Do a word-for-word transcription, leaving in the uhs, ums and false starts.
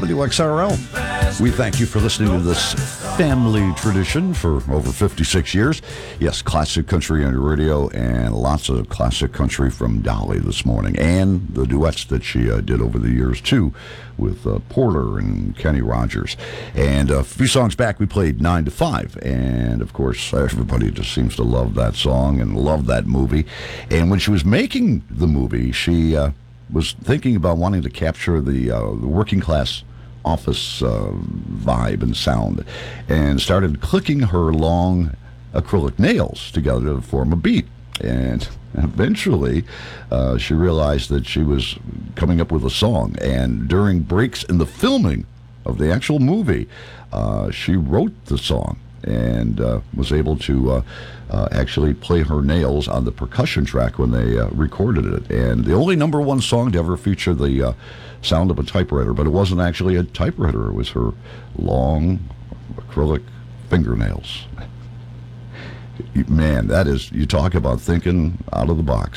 W X R L. We thank you for listening to this family tradition for over fifty-six years. Yes, classic country on your radio, and lots of classic country from Dolly this morning, and the duets that she uh, did over the years, too, with uh, Porter and Kenny Rogers. And a few songs back, we played nine to five, and, of course, everybody just seems to love that song and love that movie. And when she was making the movie, she uh, was thinking about wanting to capture the, uh, the working class office uh, vibe and sound, and started clicking her long acrylic nails together to form a beat. And eventually uh, she realized that she was coming up with a song, and during breaks in the filming of the actual movie, uh, she wrote the song and uh, was able to uh, uh, actually play her nails on the percussion track when they uh, recorded it. And the only number one song to ever feature the uh, sound of a typewriter, but it wasn't actually a typewriter, it was her long acrylic fingernails. Man, that is, you talk about thinking out of the box.